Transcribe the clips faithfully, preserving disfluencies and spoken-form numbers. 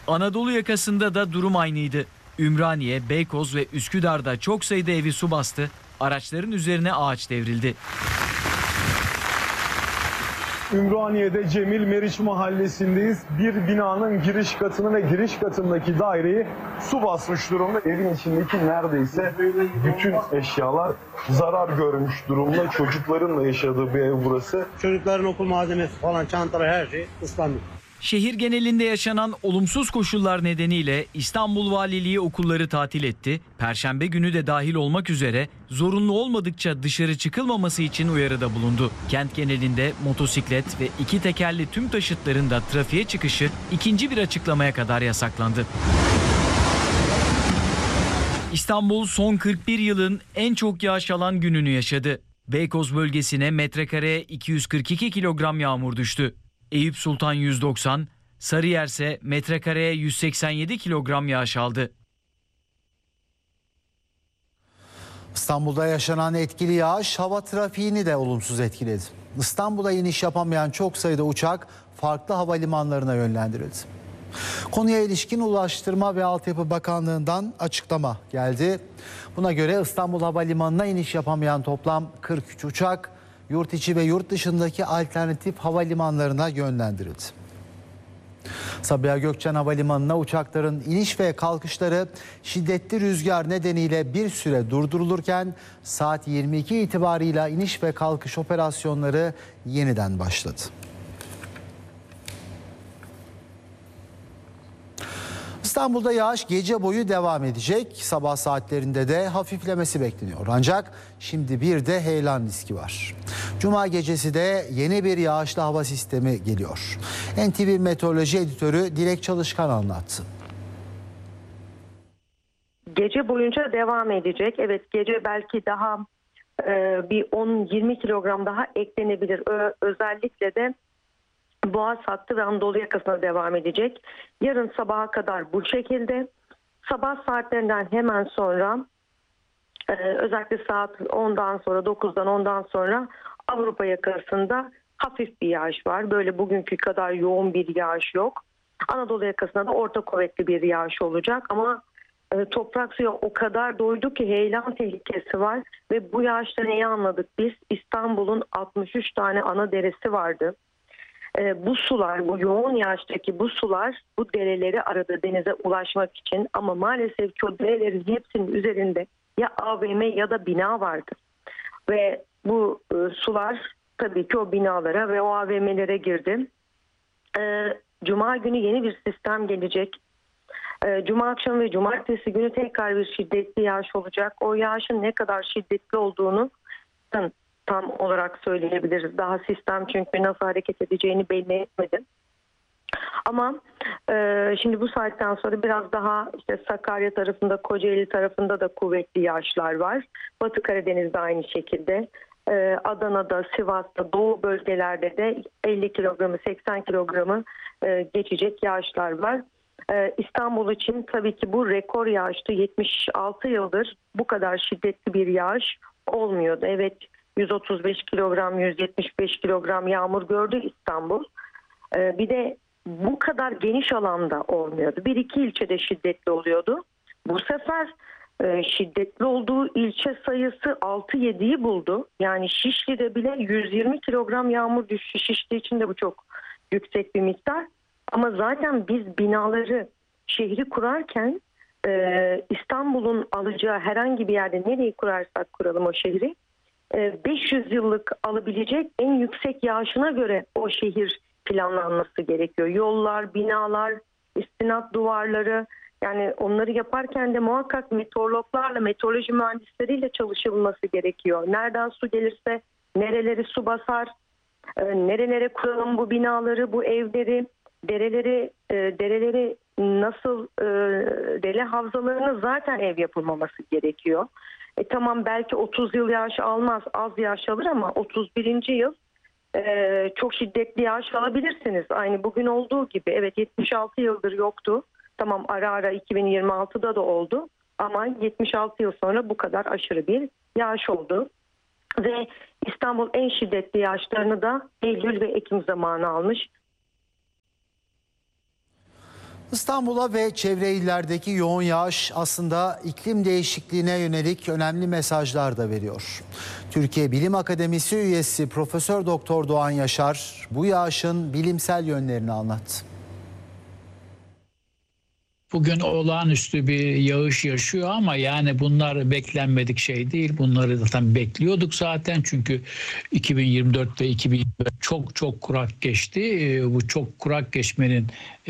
Anadolu yakasında da durum aynıydı. Ümraniye, Beykoz ve Üsküdar'da çok sayıda evi su bastı, araçların üzerine ağaç devrildi. Ümraniye'de Cemil Meriç Mahallesi'ndeyiz. Bir binanın giriş katını ve giriş katındaki daireyi su basmış durumda. Evin içindeki neredeyse bütün eşyalar zarar görmüş durumda. Çocukların da yaşadığı bir ev burası. Çocukların okul malzemesi falan, çantalar, her şey ıslandı. Şehir genelinde yaşanan olumsuz koşullar nedeniyle İstanbul Valiliği okulları tatil etti. Perşembe günü de dahil olmak üzere zorunlu olmadıkça dışarı çıkılmaması için uyarıda bulundu. Kent genelinde motosiklet ve iki tekerli tüm taşıtların da trafiğe çıkışı ikinci bir açıklamaya kadar yasaklandı. İstanbul son kırk bir yılın en çok yağış alan gününü yaşadı. Beykoz bölgesine metrekareye iki yüz kırk iki kilogram yağmur düştü. Eyüp Sultan yüz doksan, Sarıyer ise metrekareye yüz seksen yedi kilogram yağış aldı. İstanbul'da yaşanan etkili yağış hava trafiğini de olumsuz etkiledi. İstanbul'a iniş yapamayan çok sayıda uçak farklı havalimanlarına yönlendirildi. Konuya ilişkin Ulaştırma ve Altyapı Bakanlığı'ndan açıklama geldi. Buna göre İstanbul Havalimanı'na iniş yapamayan toplam kırk üç uçak yurt içi ve yurt dışındaki alternatif havalimanlarına yönlendirildi. Sabiha Gökçen Havalimanı'na uçakların iniş ve kalkışları şiddetli rüzgar nedeniyle bir süre durdurulurken saat yirmi iki itibarıyla iniş ve kalkış operasyonları yeniden başladı. İstanbul'da yağış gece boyu devam edecek. Sabah saatlerinde de hafiflemesi bekleniyor. Ancak şimdi bir de heyelan riski var. Cuma gecesi de yeni bir yağışlı hava sistemi geliyor. N T V Meteoroloji Editörü Dilek Çalışkan anlattı. Gece boyunca devam edecek. Evet, gece belki daha e, bir on yirmi kilogram daha eklenebilir. Ö- özellikle de Boğaz hattı ve Anadolu yakasına devam edecek. Yarın sabaha kadar bu şekilde. Sabah saatlerinden hemen sonra e, özellikle saat ondan sonra dokuzdan ondan sonra Avrupa yakasında hafif bir yağış var. Böyle bugünkü kadar yoğun bir yağış yok. Anadolu yakasında da orta kuvvetli bir yağış olacak ama e, toprak suya o kadar doydu ki heyelan tehlikesi var ve bu yağışta neyi anladık biz? İstanbul'un altmış üç tane ana deresi vardı. E, bu sular, bu yoğun yağıştaki bu sular bu dereleri aradı denize ulaşmak için ama maalesef ki o derelerin hepsinin üzerinde ya A V M ya da bina vardı. Ve bu e, sular tabii ki o binalara ve o A V M'lere girdi. E, Cuma günü yeni bir sistem gelecek. E, Cuma akşamı ve cumartesi günü tekrar bir şiddetli yağış olacak. O yağışın ne kadar şiddetli olduğunu tam olarak söyleyebiliriz. Daha sistem çünkü nasıl hareket edeceğini belli etmedi. Ama e, şimdi bu saatten sonra biraz daha işte Sakarya tarafında, Kocaeli tarafında da kuvvetli yağışlar var. Batı Karadeniz'de aynı şekilde. E, Adana'da, Sivas'ta, Doğu bölgelerde de elli kilogramı, seksen kilogramı e, geçecek yağışlar var. E, İstanbul için tabii ki bu rekor yağıştı. yetmiş altı yıldır bu kadar şiddetli bir yağış olmuyordu. Evet, yüz otuz beş kilogram, yüz yetmiş beş kilogram yağmur gördü İstanbul. Ee, bir de bu kadar geniş alanda olmuyordu. Bir iki ilçede şiddetli oluyordu. Bu sefer e, şiddetli olduğu ilçe sayısı altı yediyi buldu. Yani Şişli'de bile yüz yirmi kilogram yağmur düştü. Şişli için de bu çok yüksek bir miktar. Ama zaten biz binaları, şehri kurarken e, İstanbul'un alacağı herhangi bir yerde nereyi kurarsak kuralım o şehri, beş yüz yıllık alabilecek en yüksek yağışına göre o şehir planlanması gerekiyor. Yollar, binalar, istinat duvarları, yani onları yaparken de muhakkak meteorologlarla, meteoroloji mühendisleriyle çalışılması gerekiyor. Nereden su gelirse nereleri su basar, nerelere kuralım bu binaları, bu evleri, dereleri, dereleri nasıl, dere havzalarını zaten ev yapılmaması gerekiyor. E tamam, belki otuz yıl yağış almaz, az yağış alır ama otuz birinci yıl e, çok şiddetli yağış alabilirsiniz. Aynı bugün olduğu gibi. Evet, yetmiş altı yıldır yoktu. Tamam, ara ara iki bin yirmi altıda da oldu ama yetmiş altı yıl sonra bu kadar aşırı bir yağış oldu. Ve İstanbul en şiddetli yağışlarını da Eylül ve Ekim zamanı almış. İstanbul'a ve çevre illerdeki yoğun yağış aslında iklim değişikliğine yönelik önemli mesajlar da veriyor. Türkiye Bilim Akademisi üyesi Profesör Doktor Doğan Yaşar bu yağışın bilimsel yönlerini anlattı. Bugün olağanüstü bir yağış yaşıyor ama yani bunlar beklenmedik şey değil. Bunları zaten bekliyorduk zaten çünkü iki bin yirmi dört ve iki bin yirmi beş çok çok kurak geçti. Bu çok kurak geçmenin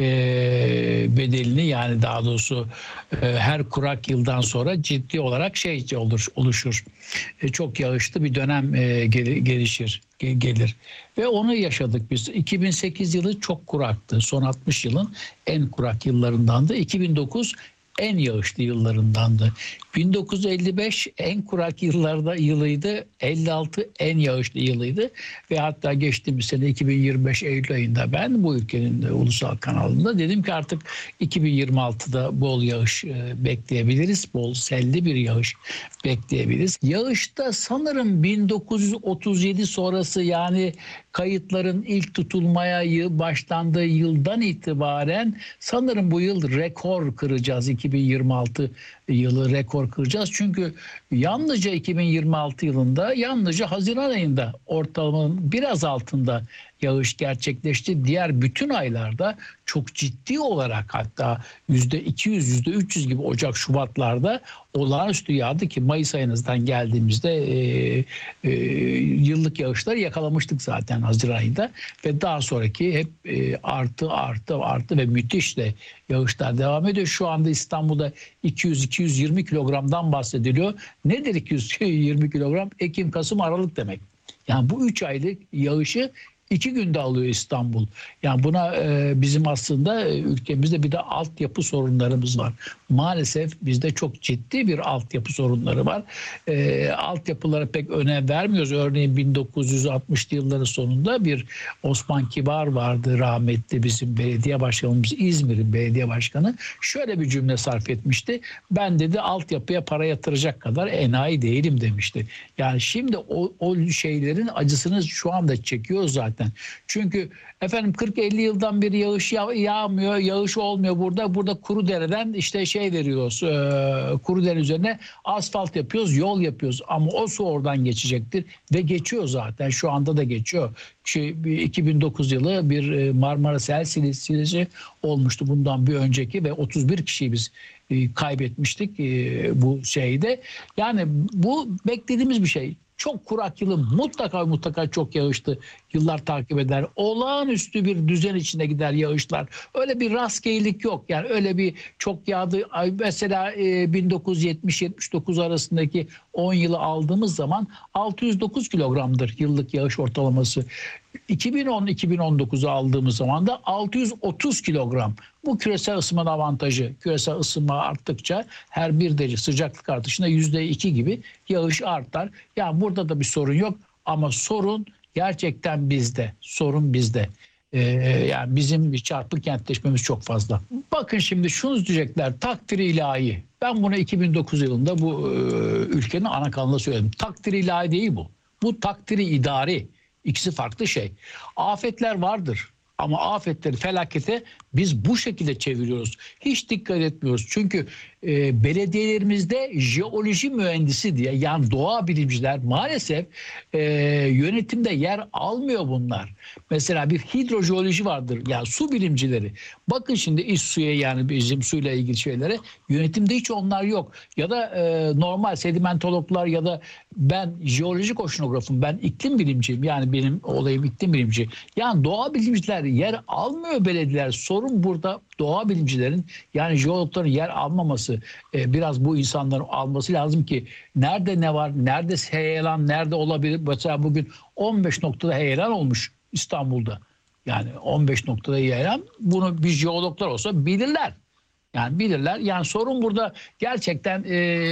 bedelini yani daha doğrusu her kurak yıldan sonra ciddi olarak şey olur, oluşur. Çok yağışlı bir dönem gelişir, gelir. Ve onu yaşadık biz. iki bin sekiz yılı çok kuraktı. Son altmış yılın en kurak yıllarındandı. iki bin dokuz en yağışlı yıllarındandı. bin dokuz yüz elli beş en kurak yıllarda yılıydı. elli altı en yağışlı yılıydı. Ve hatta geçtiğimiz sene iki bin yirmi beş Eylül ayında ben bu ülkenin de ulusal kanalında dedim ki artık iki bin yirmi altıda bol yağış bekleyebiliriz. Bol selli bir yağış bekleyebiliriz. Yağışta sanırım bin dokuz yüz otuz yedi sonrası yani kayıtların ilk tutulmaya başlandığı yıldan itibaren sanırım bu yıl rekor kıracağız. iki bin yirmi altı yılı rekor kıracağız. Çünkü yalnızca iki bin yirmi altı yılında yalnızca Haziran ayında ortalamanın biraz altında yağış gerçekleşti. Diğer bütün aylarda çok ciddi olarak hatta yüzde iki yüz, yüzde üç yüz gibi Ocak, Şubatlarda olağanüstü yağdı ki Mayıs ayınızdan geldiğimizde e, e, yıllık yağışları yakalamıştık zaten Haziran ayında ve daha sonraki hep e, artı artı artı ve müthiş de yağışlar devam ediyor. Şu anda İstanbul'da iki yüz iki yüz yirmi kilogramdan bahsediliyor. Nedir iki yüz yirmi kilogram? Ekim, Kasım, Aralık demek. Yani bu üç aylık yağışı İki günde alıyor İstanbul. Yani buna e, bizim aslında e, ülkemizde bir de altyapı sorunlarımız var. Maalesef bizde çok ciddi bir altyapı sorunları var. E, altyapılara pek önem vermiyoruz. Örneğin bin dokuz yüz altmışlı yılların sonunda bir Osman Kibar vardı rahmetli bizim belediye başkanımız, İzmir'in belediye başkanı. Şöyle bir cümle sarf etmişti. Ben dedi altyapıya para yatıracak kadar enayi değilim demişti. Yani şimdi o, o şeylerin acısını şu anda çekiyoruz zaten. Çünkü efendim kırk elli yıldan beri yağış yağ, yağmıyor, yağış olmuyor burada. Burada Kurudere'den işte şey veriyoruz, e, Kurudere üzerine asfalt yapıyoruz, yol yapıyoruz. Ama o su oradan geçecektir ve geçiyor zaten. Şu anda da geçiyor. Şey, iki bin dokuz yılı bir Marmara Sel silsilesi olmuştu bundan bir önceki ve otuz bir kişiyi biz e, kaybetmiştik e, bu şeyde. Yani bu beklediğimiz bir şey. Çok kurak yılı mutlaka mutlaka çok yağışlı yıllar takip eder. Olağanüstü bir düzen içinde gider yağışlar. Öyle bir rastgelelik yok. Yani öyle bir çok yağdı. Mesela e, bin dokuz yüz yetmiş yetmiş dokuz arasındaki on yılı aldığımız zaman altı yüz dokuz kilogramdır yıllık yağış ortalaması. iki bin on iki bin on dokuzu aldığımız zaman da altı yüz otuz kilogram. Bu küresel ısınmanın avantajı. Küresel ısınma arttıkça her bir derece sıcaklık artışında yüzde iki gibi yağış artar. Yani burada da bir sorun yok ama sorun gerçekten bizde. Sorun bizde. Ee, yani bizim bir çarpı kentleşmemiz çok fazla. Bakın şimdi şunu diyecekler, takdiri ilahi. Ben bunu iki bin dokuz yılında bu e, ülkenin ana kanalında söyledim. Takdiri ilahi değil bu. Bu takdiri idari. İkisi farklı şey. Afetler vardır. Ama afetleri, felakete biz bu şekilde çeviriyoruz. Hiç dikkat etmiyoruz. Çünkü e, belediyelerimizde jeoloji mühendisi diye yani doğa bilimciler maalesef e, yönetimde yer almıyor bunlar. Mesela bir hidrojeoloji vardır. Yani su bilimcileri. Bakın şimdi iç suya yani bizim suyla ilgili şeylere yönetimde hiç onlar yok. Ya da e, normal sedimentologlar ya da ben jeolojik oşinografım. Ben iklim bilimciyim. Yani benim olayım iklim bilimci. Yani doğa bilimciler yer almıyor belediyeler. Sorun burada doğa bilimcilerin yani jeologların yer almaması. Ee, biraz bu insanların alması lazım ki nerede ne var, nerede heyelan, nerede olabilir. Mesela bugün on beş noktada heyelan olmuş İstanbul'da. Yani on beş noktada heyelan. Bunu bir jeologlar olsa bilirler. Yani bilirler. Yani sorun burada gerçekten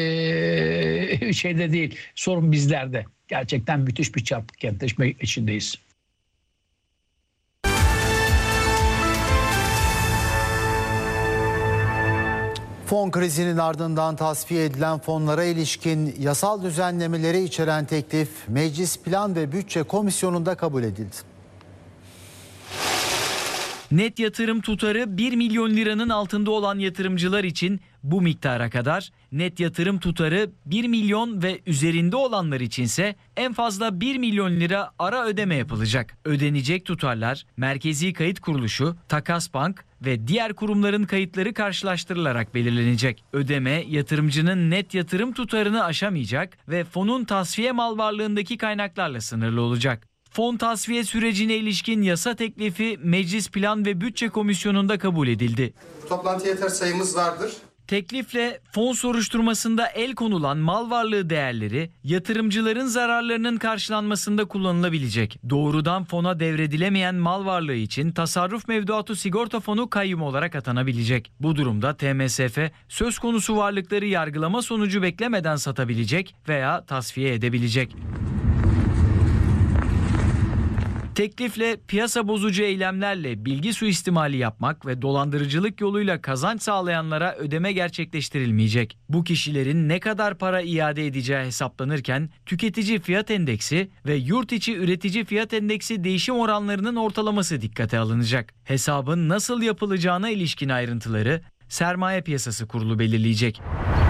ee, şeyde değil. Sorun bizlerde. Gerçekten müthiş bir çarpık kentleşme içindeyiz. Fon krizinin ardından tasfiye edilen fonlara ilişkin yasal düzenlemeleri içeren teklif Meclis Plan ve Bütçe Komisyonu'nda kabul edildi. Net yatırım tutarı bir milyon liranın altında olan yatırımcılar için bu miktara kadar, net yatırım tutarı bir milyon ve üzerinde olanlar içinse en fazla bir milyon lira ara ödeme yapılacak. Ödenecek tutarlar Merkezi Kayıt Kuruluşu, Takas Bank ve diğer kurumların kayıtları karşılaştırılarak belirlenecek. Ödeme yatırımcının net yatırım tutarını aşamayacak ve fonun tasfiye mal varlığındaki kaynaklarla sınırlı olacak. Fon tasfiye sürecine ilişkin yasa teklifi Meclis Plan ve Bütçe Komisyonu'nda kabul edildi. Toplantı yeter sayımız vardır. Teklifle fon soruşturmasında el konulan mal varlığı değerleri yatırımcıların zararlarının karşılanmasında kullanılabilecek. Doğrudan fona devredilemeyen mal varlığı için tasarruf mevduatı sigorta fonu kayyum olarak atanabilecek. Bu durumda T M S F söz konusu varlıkları yargılama sonucu beklemeden satabilecek veya tasfiye edebilecek. Teklifle piyasa bozucu eylemlerle bilgi suistimali yapmak ve dolandırıcılık yoluyla kazanç sağlayanlara ödeme gerçekleştirilmeyecek. Bu kişilerin ne kadar para iade edeceği hesaplanırken tüketici fiyat endeksi ve yurt içi üretici fiyat endeksi değişim oranlarının ortalaması dikkate alınacak. Hesabın nasıl yapılacağına ilişkin ayrıntıları Sermaye Piyasası Kurulu belirleyecek.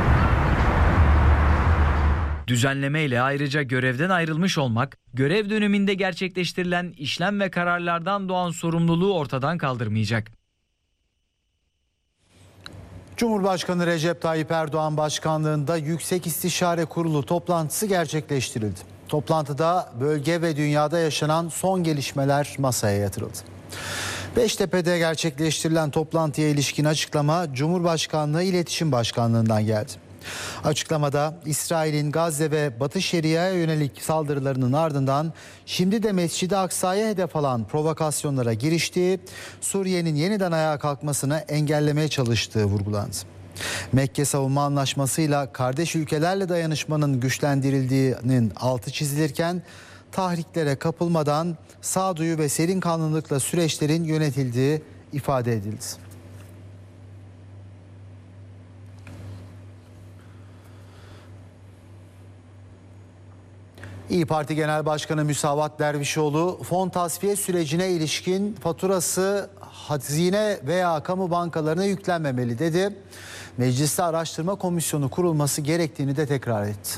Düzenlemeyle ayrıca görevden ayrılmış olmak, görev döneminde gerçekleştirilen işlem ve kararlardan doğan sorumluluğu ortadan kaldırmayacak. Cumhurbaşkanı Recep Tayyip Erdoğan başkanlığında Yüksek İstişare Kurulu toplantısı gerçekleştirildi. Toplantıda bölge ve dünyada yaşanan son gelişmeler masaya yatırıldı. Beştepe'de gerçekleştirilen toplantıya ilişkin açıklama Cumhurbaşkanlığı İletişim Başkanlığı'ndan geldi. Açıklamada İsrail'in Gazze ve Batı Şeria'ya yönelik saldırılarının ardından şimdi de Mescid-i Aksa'ya hedef alan provokasyonlara giriştiği, Suriye'nin yeniden ayağa kalkmasını engellemeye çalıştığı vurgulandı. Mekke Savunma Anlaşması'yla kardeş ülkelerle dayanışmanın güçlendirildiğinin altı çizilirken tahriklere kapılmadan sağduyu ve serin kanlılıkla süreçlerin yönetildiği ifade edildi. İYİ Parti Genel Başkanı Müsavat Dervişoğlu, fon tasfiye sürecine ilişkin faturası hazine veya kamu bankalarına yüklenmemeli dedi. Mecliste araştırma komisyonu kurulması gerektiğini de tekrar etti.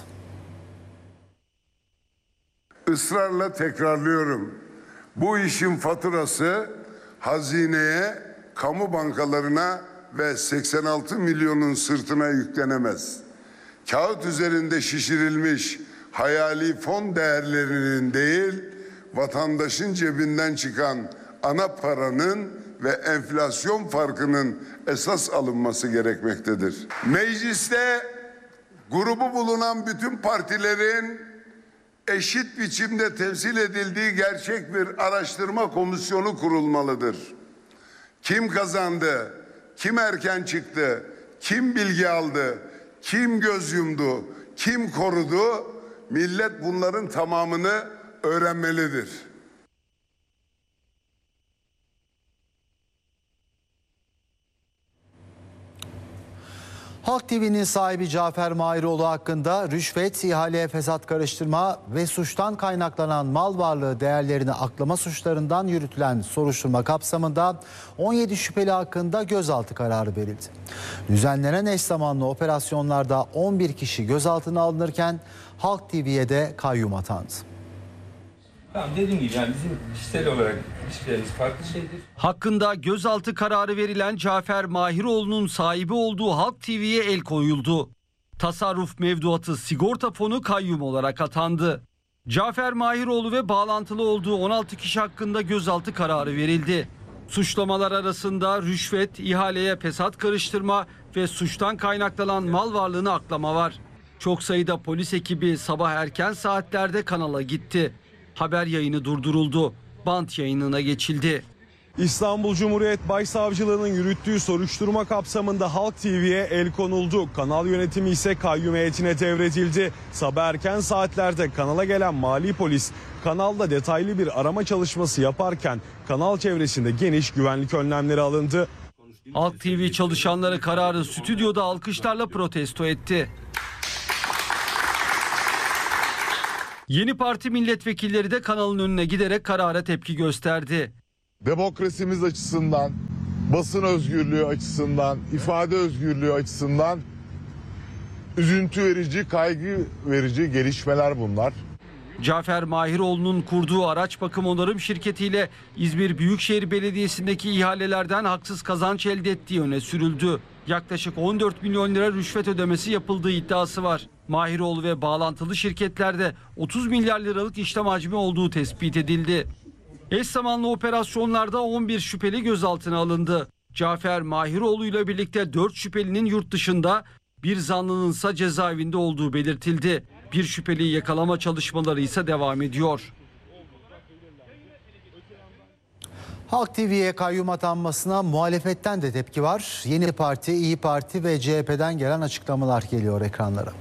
Israrla tekrarlıyorum. Bu işin faturası hazineye, kamu bankalarına ve seksen altı milyonun sırtına yüklenemez. Kağıt üzerinde şişirilmiş hayali fon değerlerinin değil, vatandaşın cebinden çıkan ana paranın ve enflasyon farkının esas alınması gerekmektedir. Mecliste grubu bulunan bütün partilerin eşit biçimde temsil edildiği gerçek bir araştırma komisyonu kurulmalıdır. Kim kazandı, kim erken çıktı, kim bilgi aldı, kim göz yumdu, kim korudu, millet bunların tamamını öğrenmelidir. Halk T V'nin sahibi Cafer Mahiroğlu hakkında rüşvet, ihale, fesat karıştırma ve suçtan kaynaklanan mal varlığı değerlerini aklama suçlarından yürütülen soruşturma kapsamında on yedi şüpheli hakkında gözaltı kararı verildi. Düzenlenen eş zamanlı operasyonlarda on bir kişi gözaltına alınırken Halk T V'ye de kayyum atandı. Tamam, dediğim gibi yani bizim kişisel olarak ilişkilerimiz farklı şeydir. Hakkında gözaltı kararı verilen Cafer Mahiroğlu'nun sahibi olduğu Halk T V'ye el koyuldu. Tasarruf mevduatı sigorta fonu kayyum olarak atandı. Cafer Mahiroğlu ve bağlantılı olduğu on altı kişi hakkında gözaltı kararı verildi. Suçlamalar arasında rüşvet, ihaleye fesat karıştırma ve suçtan kaynaklanan mal varlığını aklama var. Çok sayıda polis ekibi sabah erken saatlerde kanala gitti. Haber yayını durduruldu. Bant yayınına geçildi. İstanbul Cumhuriyet Başsavcılığı'nın yürüttüğü soruşturma kapsamında Halk T V'ye el konuldu. Kanal yönetimi ise kayyum heyetine devredildi. Sabah erken saatlerde kanala gelen mali polis kanalda detaylı bir arama çalışması yaparken kanal çevresinde geniş güvenlik önlemleri alındı. Halk T V çalışanları kararı stüdyoda alkışlarla protesto etti. Yeni Parti milletvekilleri de kanalın önüne giderek karara tepki gösterdi. Demokrasimiz açısından, basın özgürlüğü açısından, ifade özgürlüğü açısından üzüntü verici, kaygı verici gelişmeler bunlar. Cafer Mahiroğlu'nun kurduğu araç bakım onarım şirketiyle İzmir Büyükşehir Belediyesi'ndeki ihalelerden haksız kazanç elde ettiği öne sürüldü. Yaklaşık on dört milyon lira rüşvet ödemesi yapıldığı iddiası var. Mahiroğlu ve bağlantılı şirketlerde otuz milyar liralık işlem hacmi olduğu tespit edildi. Eş zamanlı operasyonlarda on bir şüpheli gözaltına alındı. Cafer Mahiroğlu ile birlikte dört şüphelinin yurt dışında, bir zanlının ise cezaevinde olduğu belirtildi. Bir şüpheliyi yakalama çalışmaları ise devam ediyor. Halk T V'ye kayyum atanmasına muhalefetten de tepki var. Yeni Parti, İyi Parti ve C H P'den gelen açıklamalar geliyor ekranlara.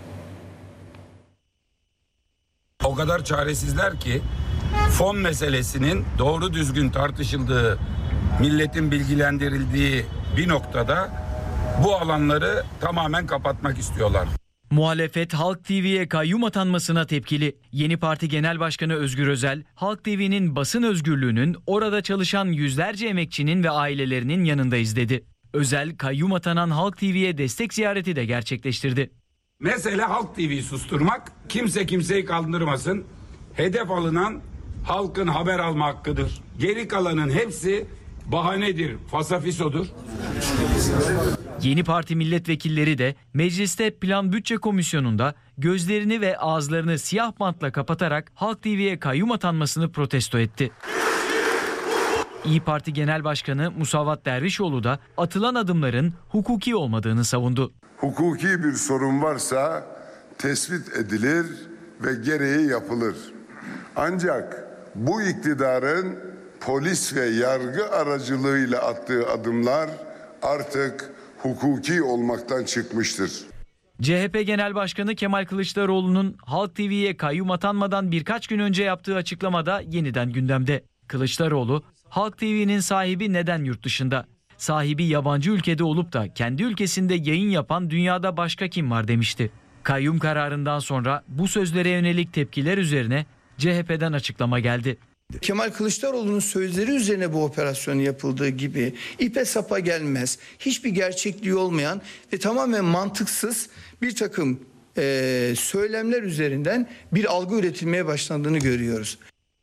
O kadar çaresizler ki fon meselesinin doğru düzgün tartışıldığı, milletin bilgilendirildiği bir noktada bu alanları tamamen kapatmak istiyorlar. Muhalefet Halk T V'ye kayyum atanmasına tepkili. Yeni Parti Genel Başkanı Özgür Özel, Halk T V'nin basın özgürlüğünün orada çalışan yüzlerce emekçinin ve ailelerinin yanındayız dedi. Özel, kayyum atanan Halk T V'ye destek ziyareti de gerçekleştirdi. Mesele Halk T V'yi susturmak, kimse kimseyi kandırmasın. Hedef alınan halkın haber alma hakkıdır. Geri kalanın hepsi bahanedir, fasafisodur. Yeni Parti milletvekilleri de mecliste Plan Bütçe Komisyonu'nda gözlerini ve ağızlarını siyah bantla kapatarak Halk T V'ye kayyum atanmasını protesto etti. İyi Parti Genel Başkanı Musavat Dervişoğlu da atılan adımların hukuki olmadığını savundu. Hukuki bir sorun varsa tespit edilir ve gereği yapılır. Ancak bu iktidarın polis ve yargı aracılığıyla attığı adımlar artık hukuki olmaktan çıkmıştır. C H P Genel Başkanı Kemal Kılıçdaroğlu'nun Halk T V'ye kayyum atanmadan birkaç gün önce yaptığı açıklamada yeniden gündemde. Kılıçdaroğlu, Halk T V'nin sahibi neden yurt dışında? Sahibi yabancı ülkede olup da kendi ülkesinde yayın yapan dünyada başka kim var demişti. Kayyum kararından sonra bu sözlere yönelik tepkiler üzerine C H P'den açıklama geldi. Kemal Kılıçdaroğlu'nun sözleri üzerine bu operasyon yapıldığı gibi ipe sapa gelmez, hiçbir gerçekliği olmayan ve tamamen mantıksız bir takım e, söylemler üzerinden bir algı üretilmeye başlandığını görüyoruz.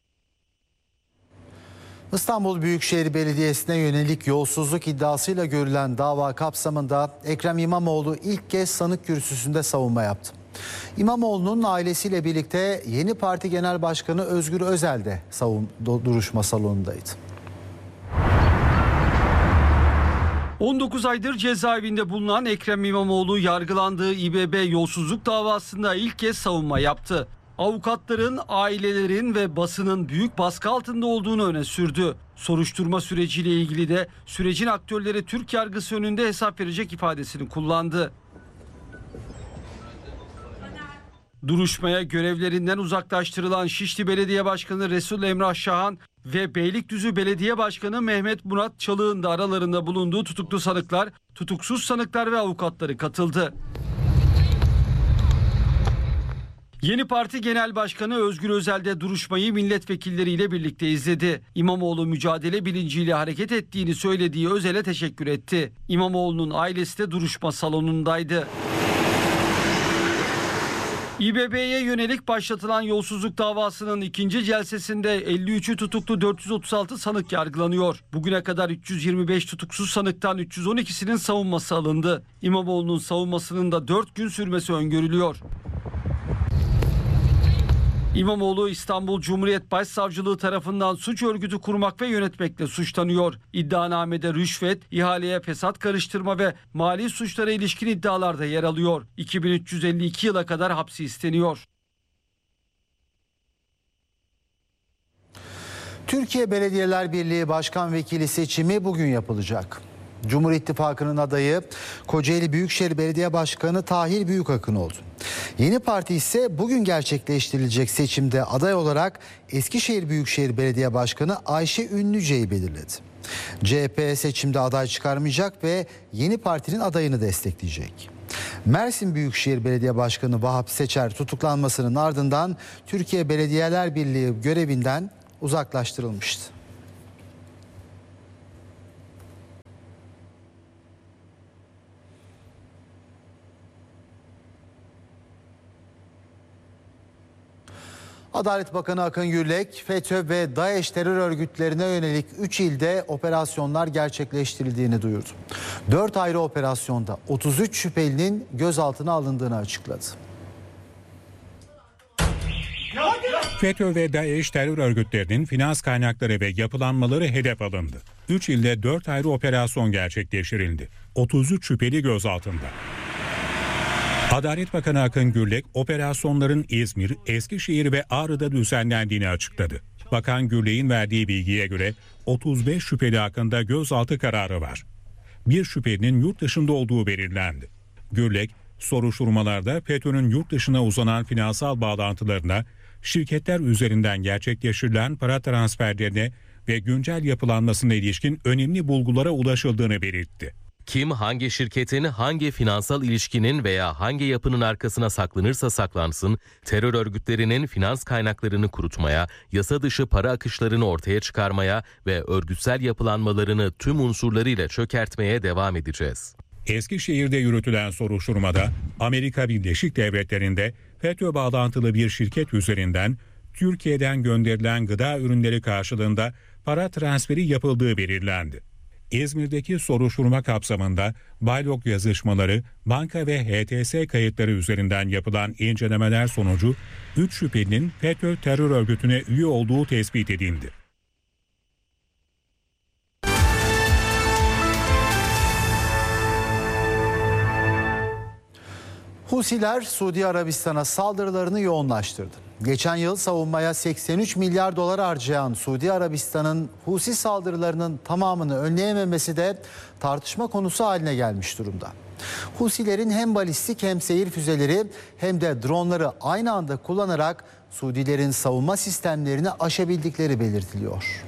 İstanbul Büyükşehir Belediyesi'ne yönelik yolsuzluk iddiasıyla görülen dava kapsamında Ekrem İmamoğlu ilk kez sanık kürsüsünde savunma yaptı. İmamoğlu'nun ailesiyle birlikte Yeni Parti Genel Başkanı Özgür Özel de savun, duruşma salonundaydı. on dokuz aydır cezaevinde bulunan Ekrem İmamoğlu yargılandığı İBB yolsuzluk davasında ilk kez savunma yaptı. Avukatların, ailelerin ve basının büyük baskı altında olduğunu öne sürdü. Soruşturma süreciyle ilgili de sürecin aktörleri Türk yargısı önünde hesap verecek ifadesini kullandı. Duruşmaya görevlerinden uzaklaştırılan Şişli Belediye Başkanı Resul Emrah Şahan ve Beylikdüzü Belediye Başkanı Mehmet Murat Çalık'ın da aralarında bulunduğu tutuklu sanıklar, tutuksuz sanıklar ve avukatları katıldı. Yeni Parti Genel Başkanı Özgür Özel de duruşmayı milletvekilleriyle birlikte izledi. İmamoğlu mücadele bilinciyle hareket ettiğini söylediği Özel'e teşekkür etti. İmamoğlu'nun ailesi de duruşma salonundaydı. İBB'ye yönelik başlatılan yolsuzluk davasının ikinci celsesinde elli üçü tutuklu dört yüz otuz altı sanık yargılanıyor. Bugüne kadar üç yüz yirmi beş tutuksuz sanıktan üç yüz on ikisinin savunması alındı. İmamoğlu'nun savunmasının da dört gün sürmesi öngörülüyor. İmamoğlu İstanbul Cumhuriyet Başsavcılığı tarafından suç örgütü kurmak ve yönetmekle suçlanıyor. İddianamede rüşvet, ihaleye fesat karıştırma ve mali suçlara ilişkin iddialar da yer alıyor. iki bin üç yüz elli iki yıla kadar hapsi isteniyor. Türkiye Belediyeler Birliği Başkan Vekili seçimi bugün yapılacak. Cumhur İttifakı'nın adayı Kocaeli Büyükşehir Belediye Başkanı Tahir Büyükakın oldu. Yeni Parti ise bugün gerçekleştirilecek seçimde aday olarak Eskişehir Büyükşehir Belediye Başkanı Ayşe Ünlüce'yi belirledi. C H P seçimde aday çıkarmayacak ve Yeni Parti'nin adayını destekleyecek. Mersin Büyükşehir Belediye Başkanı Vahap Seçer tutuklanmasının ardından Türkiye Belediyeler Birliği görevinden uzaklaştırılmıştı. Adalet Bakanı Akın Gürlek, FETÖ ve DAEŞ terör örgütlerine yönelik üç ilde operasyonlar gerçekleştirildiğini duyurdu. dört ayrı operasyonda otuz üç şüphelinin gözaltına alındığını açıkladı. FETÖ ve DAEŞ terör örgütlerinin finans kaynakları ve yapılanmaları hedef alındı. üç ilde dört ayrı operasyon gerçekleştirildi. otuz üç şüpheli gözaltında. Adalet Bakanı Akın Gürlek, operasyonların İzmir, Eskişehir ve Ağrı'da düzenlendiğini açıkladı. Bakan Gürlek'in verdiği bilgiye göre otuz beş şüpheli hakkında gözaltı kararı var. Bir şüphelinin yurt dışında olduğu belirlendi. Gürlek, soruşturmalarda FETÖ'nün yurt dışına uzanan finansal bağlantılarına, şirketler üzerinden gerçekleştirilen para transferlerine ve güncel yapılanmasına ilişkin önemli bulgulara ulaşıldığını belirtti. Kim hangi şirketin, hangi finansal ilişkinin veya hangi yapının arkasına saklanırsa saklansın, terör örgütlerinin finans kaynaklarını kurutmaya, yasa dışı para akışlarını ortaya çıkarmaya ve örgütsel yapılanmalarını tüm unsurlarıyla çökertmeye devam edeceğiz. Eskişehir'de yürütülen soruşturmada Amerika Birleşik Devletleri'nde FETÖ bağlantılı bir şirket üzerinden Türkiye'den gönderilen gıda ürünleri karşılığında para transferi yapıldığı belirlendi. İzmir'deki soruşturma kapsamında Baylok yazışmaları, banka ve H T S kayıtları üzerinden yapılan incelemeler sonucu üç şüphelinin FETÖ terör örgütüne üye olduğu tespit edildi. Husiler Suudi Arabistan'a saldırılarını yoğunlaştırdı. Geçen yıl savunmaya seksen üç milyar dolar harcayan Suudi Arabistan'ın Husi saldırılarının tamamını önleyememesi de tartışma konusu haline gelmiş durumda. Husilerin hem balistik hem seyir füzeleri hem de dronları aynı anda kullanarak Suudilerin savunma sistemlerini aşabildikleri belirtiliyor.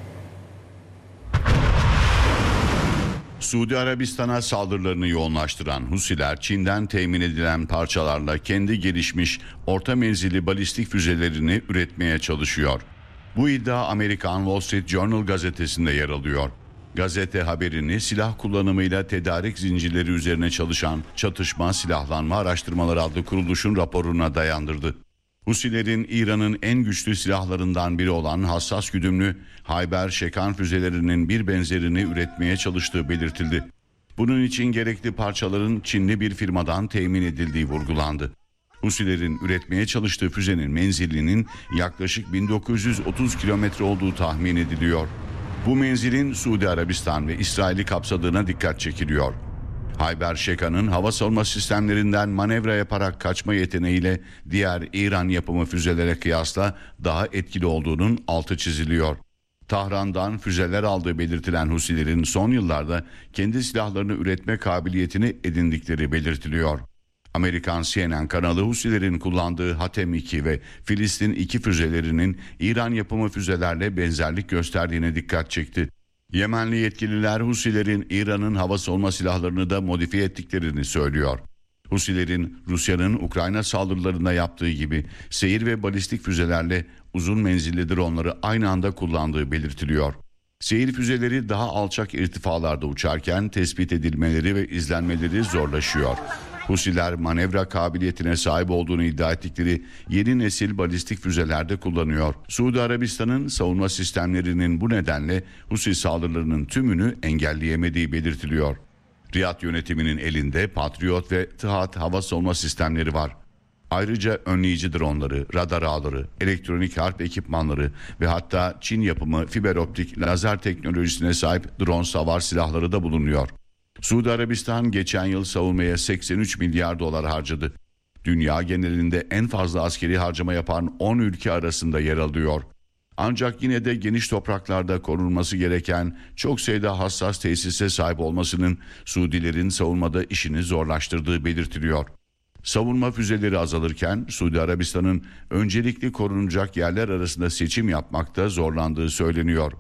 Suudi Arabistan'a saldırılarını yoğunlaştıran Husiler, Çin'den temin edilen parçalarla kendi gelişmiş orta menzilli balistik füzelerini üretmeye çalışıyor. Bu iddia Amerikan Wall Street Journal gazetesinde yer alıyor. Gazete haberini silah kullanımıyla tedarik zincirleri üzerine çalışan Çatışma Silahlanma Araştırmaları adlı kuruluşun raporuna dayandırdı. Husilerin İran'ın en güçlü silahlarından biri olan hassas güdümlü Hayber Şekan füzelerinin bir benzerini üretmeye çalıştığı belirtildi. Bunun için gerekli parçaların Çinli bir firmadan temin edildiği vurgulandı. Husilerin üretmeye çalıştığı füzenin menzilinin yaklaşık bin dokuz yüz otuz kilometre olduğu tahmin ediliyor. Bu menzilin Suudi Arabistan ve İsrail'i kapsadığına dikkat çekiliyor. Hayber Şekan'ın hava savunma sistemlerinden manevra yaparak kaçma yeteneğiyle diğer İran yapımı füzelere kıyasla daha etkili olduğunun altı çiziliyor. Tahran'dan füzeler aldığı belirtilen Husilerin son yıllarda kendi silahlarını üretme kabiliyetini edindikleri belirtiliyor. Amerikan C N N kanalı Husilerin kullandığı Hatem iki ve Filistin iki füzelerinin İran yapımı füzelerle benzerlik gösterdiğine dikkat çekti. Yemenli yetkililer Husilerin İran'ın hava savunma silahlarını da modifiye ettiklerini söylüyor. Husilerin Rusya'nın Ukrayna saldırılarında yaptığı gibi seyir ve balistik füzelerle uzun menzilli dronları aynı anda kullandığı belirtiliyor. Seyir füzeleri daha alçak irtifalarda uçarken tespit edilmeleri ve izlenmeleri zorlaşıyor. Husiler manevra kabiliyetine sahip olduğunu iddia ettikleri yeni nesil balistik füzelerde kullanıyor. Suudi Arabistan'ın savunma sistemlerinin bu nedenle Husi saldırılarının tümünü engelleyemediği belirtiliyor. Riyad yönetiminin elinde Patriot ve TİHAD hava savunma sistemleri var. Ayrıca önleyici dronları, radar ağları, elektronik harp ekipmanları ve hatta Çin yapımı fiber optik lazer teknolojisine sahip drone savar silahları da bulunuyor. Suudi Arabistan geçen yıl savunmaya seksen üç milyar dolar harcadı. Dünya genelinde en fazla askeri harcama yapan on ülke arasında yer alıyor. Ancak yine de geniş topraklarda korunması gereken çok sayıda hassas tesise sahip olmasının Suudilerin savunmada işini zorlaştırdığı belirtiliyor. Savunma füzeleri azalırken Suudi Arabistan'ın öncelikli korunacak yerler arasında seçim yapmakta zorlandığı söyleniyor.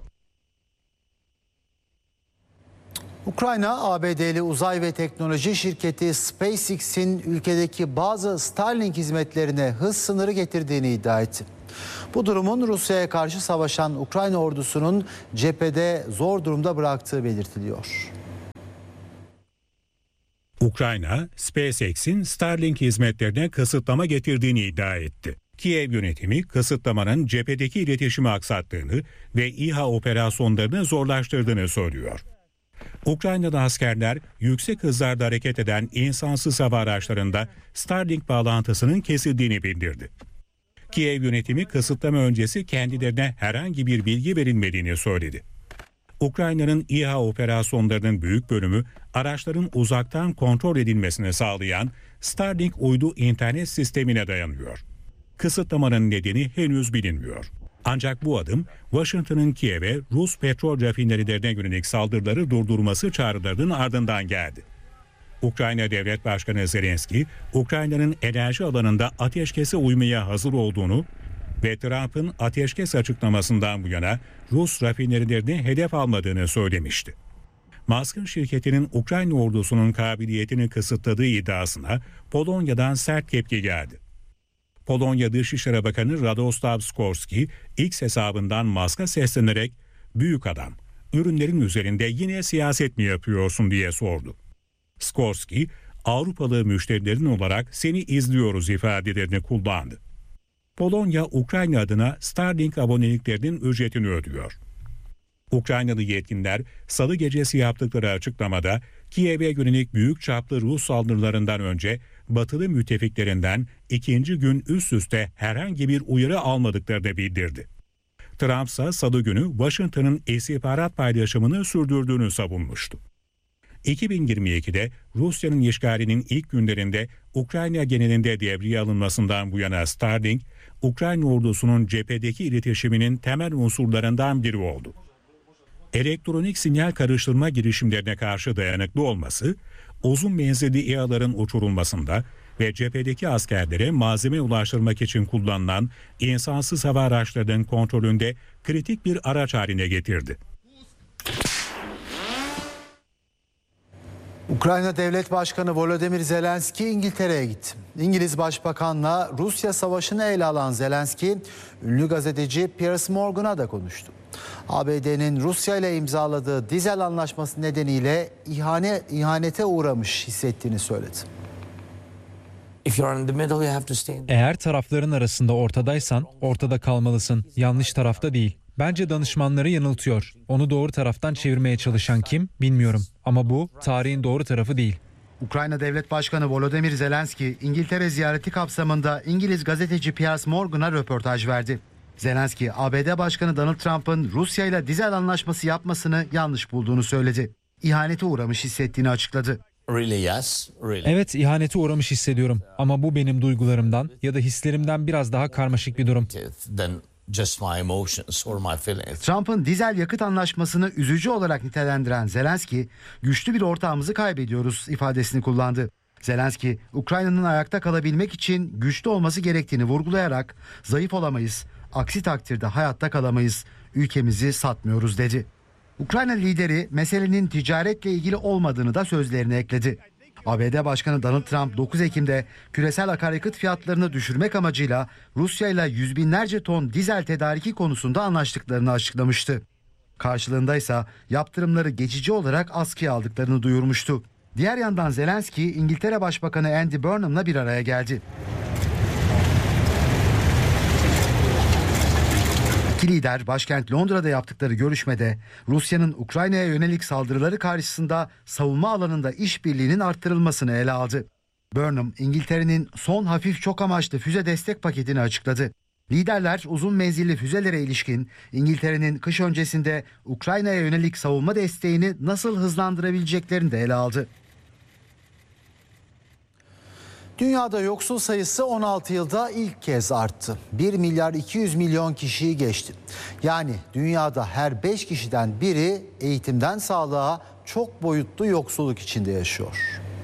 Ukrayna, A B D'li uzay ve teknoloji şirketi SpaceX'in ülkedeki bazı Starlink hizmetlerine hız sınırı getirdiğini iddia etti. Bu durumun Rusya'ya karşı savaşan Ukrayna ordusunun cephede zor durumda bıraktığı belirtiliyor. Ukrayna, SpaceX'in Starlink hizmetlerine kısıtlama getirdiğini iddia etti. Kiev yönetimi kısıtlamanın cephedeki iletişimi aksattığını ve İHA operasyonlarını zorlaştırdığını söylüyor. Ukrayna'da askerler yüksek hızlarda hareket eden insansız hava araçlarında Starlink bağlantısının kesildiğini bildirdi. Kiev yönetimi kısıtlama öncesi kendilerine herhangi bir bilgi verilmediğini söyledi. Ukrayna'nın İHA operasyonlarının büyük bölümü araçların uzaktan kontrol edilmesini sağlayan Starlink uydu internet sistemine dayanıyor. Kısıtlamanın nedeni henüz bilinmiyor. Ancak bu adım Washington'ın Kiev'e Rus petrol rafinerilerine yönelik saldırıları durdurması çağrılarının ardından geldi. Ukrayna Devlet Başkanı Zelenski, Ukrayna'nın enerji alanında ateşkese uymaya hazır olduğunu ve Trump'ın ateşkes açıklamasından bu yana Rus rafinerilerini hedef almadığını söylemişti. Musk'ın şirketinin Ukrayna ordusunun kabiliyetini kısıtladığı iddiasına Polonya'dan sert tepki geldi. Polonya Dışişleri Bakanı Radoslav Sikorski X hesabından Musk'a seslenerek "Büyük adam, ürünlerin üzerinde yine siyaset mi yapıyorsun?" diye sordu. Sikorski, "Avrupalı müşterilerin olarak seni izliyoruz" ifadelerini kullandı. Polonya, Ukrayna adına Starlink aboneliklerinin ücretini ödüyor. Ukraynalı yetkililer salı gecesi yaptıkları açıklamada Kiev'e yönelik büyük çaplı Rus saldırılarından önce batılı müttefiklerinden ikinci gün üst üste herhangi bir uyarı almadıklarını bildirdi. Trump ise salı günü Washington'ın istihbarat paylaşımını sürdürdüğünü savunmuştu. iki bin yirmi ikide Rusya'nın işgalinin ilk günlerinde Ukrayna genelinde devreye alınmasından bu yana Starlink, Ukrayna ordusunun cephedeki iletişiminin temel unsurlarından biri oldu. Elektronik sinyal karıştırma girişimlerine karşı dayanıklı olması, uzun menzilli İHA'ların uçurulmasında ve cephedeki askerlere malzeme ulaştırmak için kullanılan insansız hava araçlarının kontrolünde kritik bir araç haline getirdi. Ukrayna Devlet Başkanı Volodymyr Zelenski İngiltere'ye gitti. İngiliz Başbakan'la Rusya savaşını ele alan Zelenski, ünlü gazeteci Piers Morgan'a da konuştu. A B D'nin Rusya ile imzaladığı dizel anlaşması nedeniyle ihane, ihanete uğramış hissettiğini söyledi. Eğer tarafların arasında ortadaysan ortada kalmalısın. Yanlış tarafta değil. Bence danışmanları yanıltıyor. Onu doğru taraftan çevirmeye çalışan kim bilmiyorum. Ama bu tarihin doğru tarafı değil. Ukrayna Devlet Başkanı Volodymyr Zelenski, İngiltere ziyareti kapsamında İngiliz gazeteci Piers Morgan'a röportaj verdi. Zelenski, A B D Başkanı Donald Trump'ın Rusya ile dizel anlaşması yapmasını yanlış bulduğunu söyledi. İhanete uğramış hissettiğini açıkladı. Evet, ihanete uğramış hissediyorum. Ama bu benim duygularımdan ya da hislerimden biraz daha karmaşık bir durum. Trump'ın dizel yakıt anlaşmasını üzücü olarak nitelendiren Zelenski, güçlü bir ortağımızı kaybediyoruz ifadesini kullandı. Zelenski, Ukrayna'nın ayakta kalabilmek için güçlü olması gerektiğini vurgulayarak zayıf olamayız, aksi takdirde hayatta kalamayız, ülkemizi satmıyoruz dedi. Ukrayna lideri meselenin ticaretle ilgili olmadığını da sözlerine ekledi. A B D Başkanı Donald Trump dokuz Ekim'de küresel akaryakıt fiyatlarını düşürmek amacıyla Rusya ile yüz binlerce ton dizel tedariki konusunda anlaştıklarını açıklamıştı. Karşılığında ise yaptırımları geçici olarak askıya aldıklarını duyurmuştu. Diğer yandan Zelenski, İngiltere Başbakanı Andy Burnham'la bir araya geldi. İki lider başkent Londra'da yaptıkları görüşmede Rusya'nın Ukrayna'ya yönelik saldırıları karşısında savunma alanında işbirliğinin arttırılmasını ele aldı. Burnham, İngiltere'nin son hafif çok amaçlı füze destek paketini açıkladı. Liderler uzun menzilli füzelere ilişkin İngiltere'nin kış öncesinde Ukrayna'ya yönelik savunma desteğini nasıl hızlandırabileceklerini de ele aldı. Dünyada yoksul sayısı on altı yılda ilk kez arttı. bir milyar iki yüz milyon kişiyi geçti. Yani dünyada her beş kişiden biri eğitimden sağlığa çok boyutlu yoksulluk içinde yaşıyor.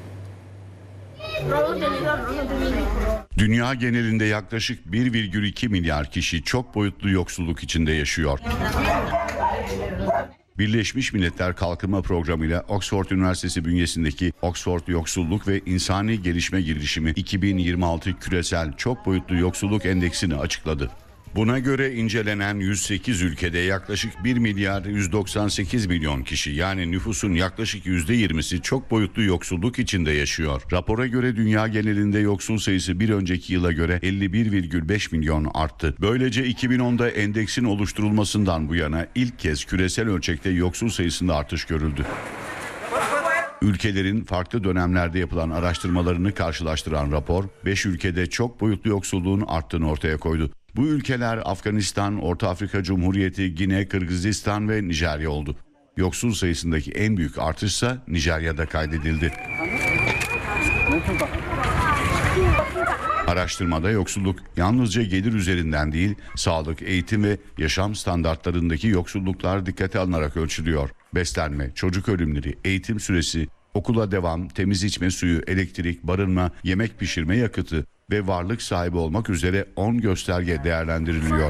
Dünya genelinde yaklaşık bir virgül iki milyar kişi çok boyutlu yoksulluk içinde yaşıyor. Birleşmiş Milletler Kalkınma Programı ile Oxford Üniversitesi bünyesindeki Oxford Yoksulluk ve İnsani Gelişme Girişimi iki bin yirmi altı Küresel Çok Boyutlu Yoksulluk Endeksini açıkladı. Buna göre incelenen yüz sekiz ülkede yaklaşık bir milyar yüz doksan sekiz milyon kişi, yani nüfusun yaklaşık yüzde yirmisi çok boyutlu yoksulluk içinde yaşıyor. Rapora göre dünya genelinde yoksul sayısı bir önceki yıla göre elli bir virgül beş milyon arttı. Böylece iki bin onda endeksin oluşturulmasından bu yana ilk kez küresel ölçekte yoksul sayısında artış görüldü. Ülkelerin farklı dönemlerde yapılan araştırmalarını karşılaştıran rapor, beş ülkede çok boyutlu yoksulluğun arttığını ortaya koydu. Bu ülkeler Afganistan, Orta Afrika Cumhuriyeti, Gine, Kırgızistan ve Nijerya oldu. Yoksul sayısındaki en büyük artışsa Nijerya'da kaydedildi. Araştırmada yoksulluk yalnızca gelir üzerinden değil, sağlık, eğitim ve yaşam standartlarındaki yoksulluklar dikkate alınarak ölçülüyor. Beslenme, çocuk ölümleri, eğitim süresi, okula devam, temiz içme suyu, elektrik, barınma, yemek pişirme yakıtı ve varlık sahibi olmak üzere on gösterge değerlendiriliyor.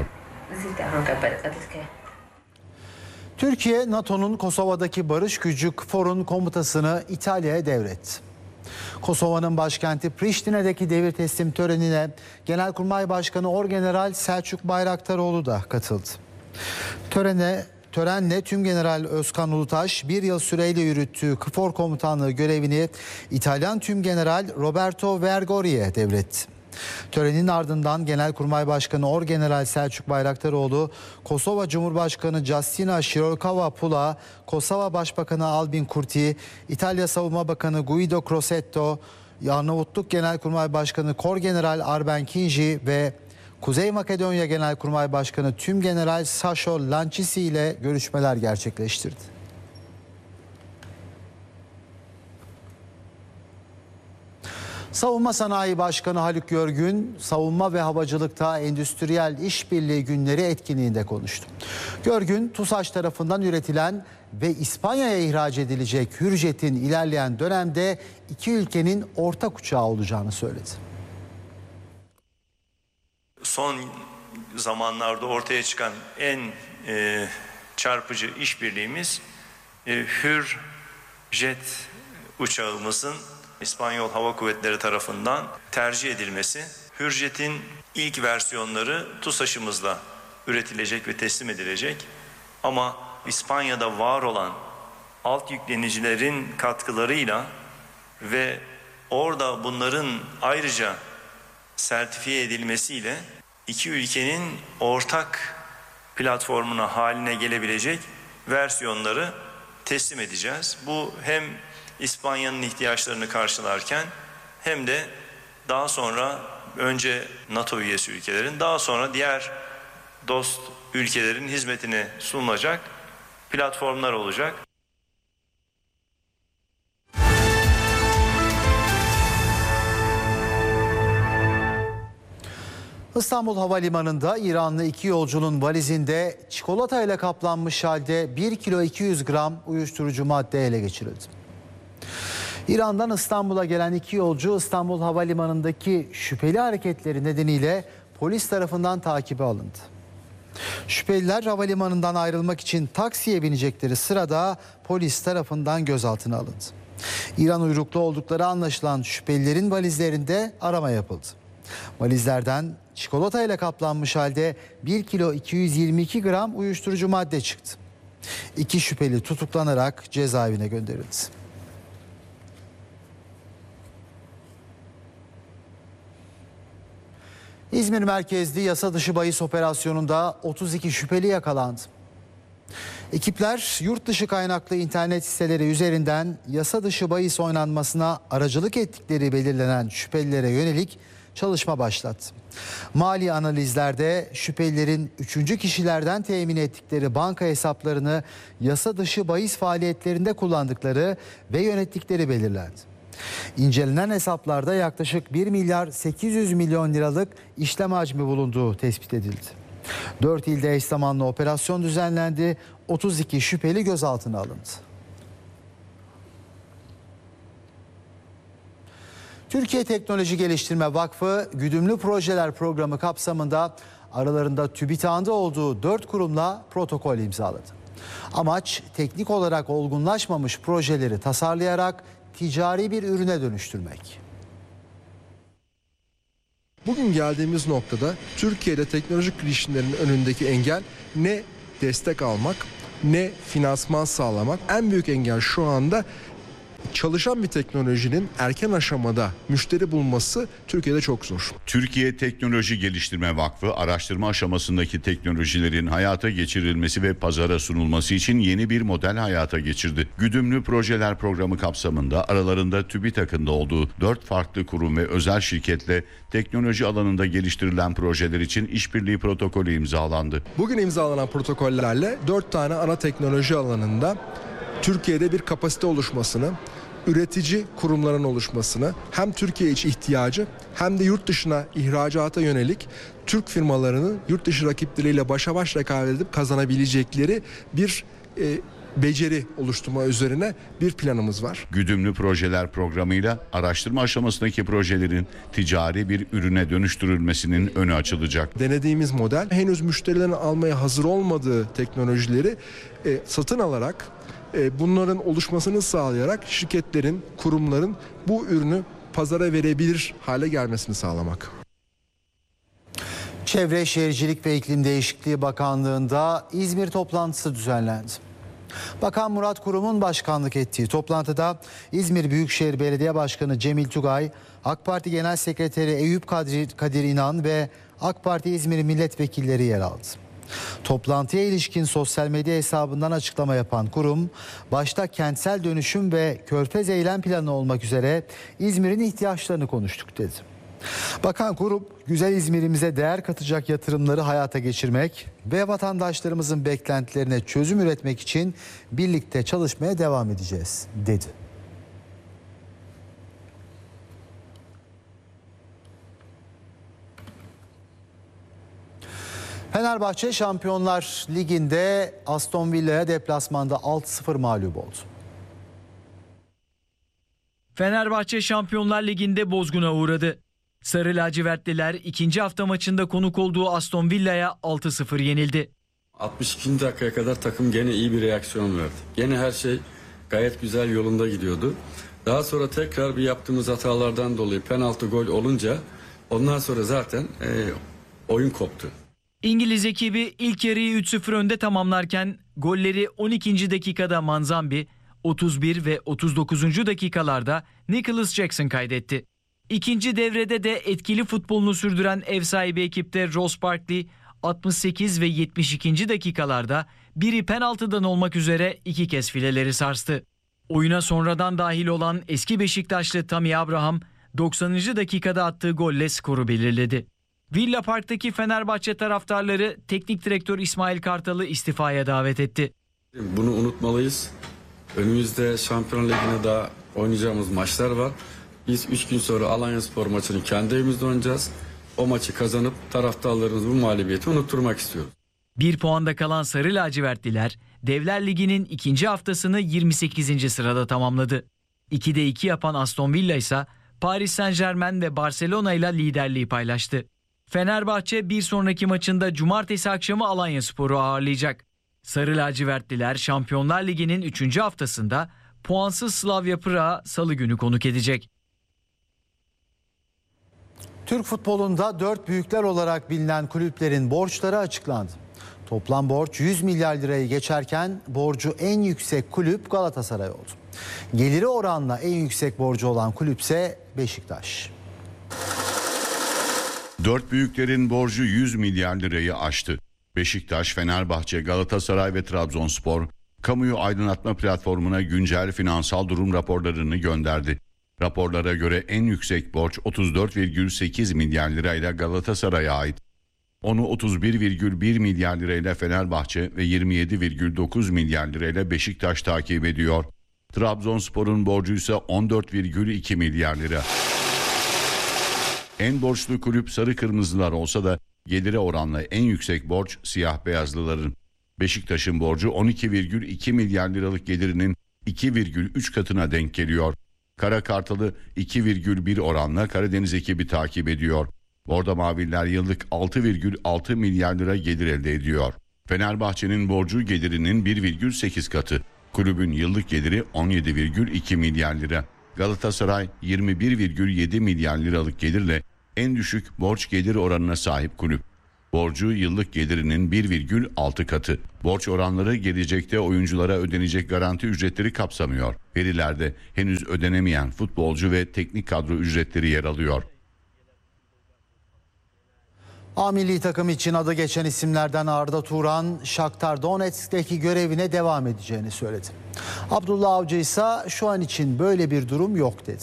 Türkiye, NATO'nun Kosova'daki barış gücü KFOR'un komutasını İtalya'ya devretti. Kosova'nın başkenti Priştine'deki devir teslim törenine Genelkurmay Başkanı Orgeneral Selçuk Bayraktaroğlu da katıldı. Törene Törenle Tümgeneral Özkan Ulutaş bir yıl süreyle yürüttüğü KFOR komutanlığı görevini İtalyan Tümgeneral Roberto Vergori'ye devretti. Törenin ardından Genelkurmay Başkanı Orgeneral Selçuk Bayraktaroğlu, Kosova Cumhurbaşkanı Justina Shirokava-Pula, Kosova Başbakanı Albin Kurti, İtalya Savunma Bakanı Guido Crosetto, Arnavutluk Genelkurmay Başkanı Korgeneral Arben Kinji ve Kuzey Makedonya Genelkurmay Başkanı Tümgeneral Saşo Lançisi ile görüşmeler gerçekleştirdi. Savunma Sanayi Başkanı Haluk Görgün, savunma ve havacılıkta endüstriyel işbirliği günleri etkinliğinde konuştu. Görgün, TUSAŞ tarafından üretilen ve İspanya'ya ihraç edilecek Hürjet'in ilerleyen dönemde iki ülkenin ortak uçağı olacağını söyledi. Son zamanlarda ortaya çıkan en e, çarpıcı işbirliğimiz e, Hürjet uçağımızın İspanyol Hava Kuvvetleri tarafından tercih edilmesi. Hürjet'in ilk versiyonları TUSAŞ'ımızla üretilecek ve teslim edilecek. Ama İspanya'da var olan alt yüklenicilerin katkılarıyla ve orada bunların ayrıca sertifiye edilmesiyle iki ülkenin ortak platformuna haline gelebilecek versiyonları teslim edeceğiz. Bu hem İspanya'nın ihtiyaçlarını karşılarken hem de daha sonra önce NATO üyesi ülkelerin, daha sonra diğer dost ülkelerin hizmetine sunulacak platformlar olacak. İstanbul Havalimanı'nda İranlı iki yolcunun valizinde çikolatayla kaplanmış halde bir kilo iki yüz gram uyuşturucu madde ele geçirildi. İran'dan İstanbul'a gelen iki yolcu İstanbul Havalimanı'ndaki şüpheli hareketleri nedeniyle polis tarafından takibe alındı. Şüpheliler havalimanından ayrılmak için taksiye binecekleri sırada polis tarafından gözaltına alındı. İran uyruklu oldukları anlaşılan şüphelilerin valizlerinde arama yapıldı. Valizlerden çikolatayla kaplanmış halde bir kilo iki yüz yirmi iki gram uyuşturucu madde çıktı. İki şüpheli tutuklanarak cezaevine gönderildi. İzmir merkezli yasa dışı bahis operasyonunda otuz iki şüpheli yakalandı. Ekipler yurt dışı kaynaklı internet siteleri üzerinden yasa dışı bahis oynanmasına aracılık ettikleri belirlenen şüphelilere yönelik çalışma başlattı. Mali analizlerde şüphelilerin üçüncü kişilerden temin ettikleri banka hesaplarını yasa dışı bahis faaliyetlerinde kullandıkları ve yönettikleri belirlendi. İncelenen hesaplarda yaklaşık bir milyar sekiz yüz milyon liralık işlem hacmi bulunduğu tespit edildi. dört ilde eş zamanlı operasyon düzenlendi. otuz iki şüpheli gözaltına alındı. Türkiye Teknoloji Geliştirme Vakfı Güdümlü Projeler Programı kapsamında aralarında TÜBİTAK'ında olduğu dört kurumla protokol imzaladı. Amaç teknik olarak olgunlaşmamış projeleri tasarlayarak ticari bir ürüne dönüştürmek. Bugün geldiğimiz noktada Türkiye'de teknolojik girişimlerin önündeki engel ne destek almak ne finansman sağlamak. En büyük engel şu anda çalışan bir teknolojinin erken aşamada müşteri bulması Türkiye'de çok zor. Türkiye Teknoloji Geliştirme Vakfı araştırma aşamasındaki teknolojilerin hayata geçirilmesi ve pazara sunulması için yeni bir model hayata geçirdi. Güdümlü Projeler Programı kapsamında aralarında TÜBİTAK'ın da olduğu dört farklı kurum ve özel şirketle teknoloji alanında geliştirilen projeler için işbirliği protokolü imzalandı. Bugün imzalanan protokollerle dört tane ana teknoloji alanında Türkiye'de bir kapasite oluşmasını, üretici kurumların oluşmasını, hem Türkiye içi ihtiyacı hem de yurt dışına ihracata yönelik Türk firmalarının yurt dışı rakipleriyle başa baş rekabet edip kazanabilecekleri bir e, beceri oluşturma üzerine bir planımız var. Güdümlü Projeler Programı'yla araştırma aşamasındaki projelerin ticari bir ürüne dönüştürülmesinin önü açılacak. Denediğimiz model henüz müşterilerin almaya hazır olmadığı teknolojileri e, satın alarak bunların oluşmasını sağlayarak şirketlerin, kurumların bu ürünü pazara verebilir hale gelmesini sağlamak. Çevre, Şehircilik ve İklim Değişikliği Bakanlığı'nda İzmir toplantısı düzenlendi. Bakan Murat Kurum'un başkanlık ettiği toplantıda İzmir Büyükşehir Belediye Başkanı Cemil Tugay, AK Parti Genel Sekreteri Eyüp Kadir, Kadir İnan ve AK Parti İzmir milletvekilleri yer aldı. Toplantıya ilişkin sosyal medya hesabından açıklama yapan kurum, başta kentsel dönüşüm ve Körfez Eylem Planı olmak üzere İzmir'in ihtiyaçlarını konuştuk dedi. Bakan Kurum, güzel İzmir'imize değer katacak yatırımları hayata geçirmek ve vatandaşlarımızın beklentilerine çözüm üretmek için birlikte çalışmaya devam edeceğiz dedi. Fenerbahçe Şampiyonlar Ligi'nde Aston Villa'ya deplasmanda altı sıfır mağlup oldu. Fenerbahçe Şampiyonlar Ligi'nde bozguna uğradı. Sarı lacivertliler ikinci hafta maçında konuk olduğu Aston Villa'ya altı sıfır yenildi. altmış ikinci dakikaya kadar takım gene iyi bir reaksiyon verdi. Gene her şey gayet güzel yolunda gidiyordu. Daha sonra tekrar bir yaptığımız hatalardan dolayı penaltı gol olunca ondan sonra zaten e, oyun koptu. İngiliz ekibi ilk yarıyı üç sıfır önde tamamlarken golleri on ikinci dakikada Manzambi, otuz bir ve otuz dokuzuncu dakikalarda Nicholas Jackson kaydetti. İkinci devrede de etkili futbolunu sürdüren ev sahibi ekipte Ross Barkley altmış sekiz ve yetmiş ikinci dakikalarda biri penaltıdan olmak üzere iki kez fileleri sarstı. Oyuna sonradan dahil olan eski Beşiktaşlı Tammy Abraham doksanıncı dakikada attığı golle skoru belirledi. Villa Park'taki Fenerbahçe taraftarları teknik direktör İsmail Kartal'ı istifaya davet etti. Bunu unutmalıyız. Önümüzde Şampiyonlar Ligi'ne daha oynayacağımız maçlar var. Biz üç gün sonra Alanyaspor maçını kendi evimizde oynayacağız. O maçı kazanıp taraftarlarımız bu mağlubiyeti unutturmak istiyoruz. Bir puanda kalan Sarı Lacivertliler, Devler Ligi'nin ikinci haftasını yirmi sekizinci sırada tamamladı. ikide iki yapan Aston Villa ise Paris Saint-Germain ve Barcelona ile liderliği paylaştı. Fenerbahçe bir sonraki maçında cumartesi akşamı Alanyaspor'u ağırlayacak. Sarı lacivertliler Şampiyonlar Ligi'nin üçüncü haftasında puansız Slavia Prag'ı salı günü konuk edecek. Türk futbolunda dört büyükler olarak bilinen kulüplerin borçları açıklandı. Toplam borç yüz milyar lirayı geçerken borcu en yüksek kulüp Galatasaray oldu. Geliri oranla en yüksek borcu olan kulüpse Beşiktaş. Dört büyüklerin borcu yüz milyar lirayı aştı. Beşiktaş, Fenerbahçe, Galatasaray ve Trabzonspor, kamuyu aydınlatma platformuna güncel finansal durum raporlarını gönderdi. Raporlara göre en yüksek borç otuz dört virgül sekiz milyar lirayla Galatasaray'a ait. Onu otuz bir virgül bir milyar lirayla Fenerbahçe ve yirmi yedi virgül dokuz milyar lirayla Beşiktaş takip ediyor. Trabzonspor'un borcu ise on dört virgül iki milyar lira. En borçlu kulüp Sarı Kırmızılar olsa da gelire oranla en yüksek borç Siyah Beyazlıların. Beşiktaş'ın borcu on iki virgül iki milyar liralık gelirinin iki virgül üç katına denk geliyor. Kara Kartal'ı iki virgül bir oranla Karadeniz ekibi takip ediyor. Orada Maviller yıllık altı virgül altı milyar lira gelir elde ediyor. Fenerbahçe'nin borcu gelirinin bir virgül sekiz katı. Kulübün yıllık geliri on yedi virgül iki milyar lira. Galatasaray yirmi bir virgül yedi milyar liralık gelirle en düşük borç gelir oranına sahip kulüp. Borcu yıllık gelirinin bir virgül altı katı. Borç oranları gelecekte oyunculara ödenecek garanti ücretleri kapsamıyor. Verilerde henüz ödenemeyen futbolcu ve teknik kadro ücretleri yer alıyor. A milli takım için adı geçen isimlerden Arda Turan, Shakhtar Donetsk'teki görevine devam edeceğini söyledi. Abdullah Avcı ise şu an için böyle bir durum yok dedi.